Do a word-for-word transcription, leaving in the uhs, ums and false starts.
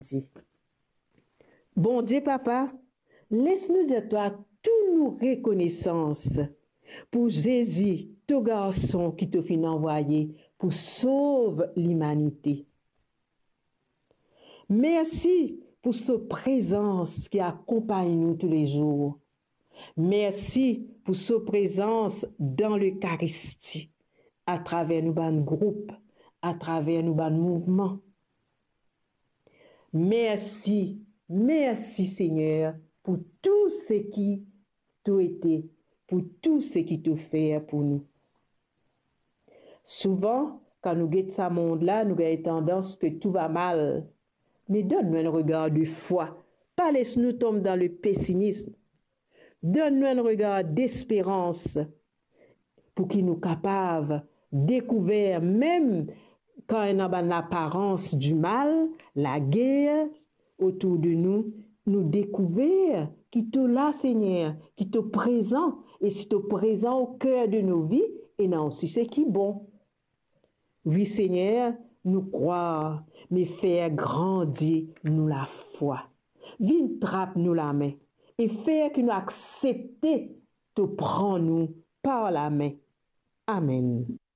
Dieu. Bon Dieu, papa, laisse-nous dire toi toute nous reconnaissance pour Jésus, ton garçon qui t'a fait envoyer pour sauver l'humanité. Merci pour sa présence qui accompagne nous tous les jours. Merci pour sa présence dans l'Eucharistie, à travers nos ban groupes, à travers nos ban mouvements. Merci, merci Seigneur pour tout ce qui t'a été, pour tout ce qui t'a fait pour nous. Souvent, quand nous guettons ce monde-là, nous avons tendance que tout va mal. Mais donne-nous un regard de foi. Pas laisse-nous tomber dans le pessimisme. Donne-nous un regard d'espérance pour qu'il nous capable découvrir, même quand il y a une apparence du mal, la guerre autour de nous, nous découvrir qui te là, Seigneur, qui te présent, et si te présent au cœur de nos vies, et non aussi c'est qui bon. Oui, Seigneur, nous croire, mais faire grandir nous la foi. Viens trappe nous la main et faire que nous accepter de prendre nous par la main. Amen.